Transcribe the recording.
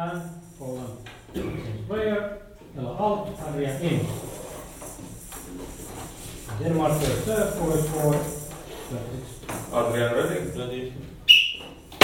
and Poland. Player, yellow out, Adrian in. Denmark will serve for 36. Adrian ready? Ready.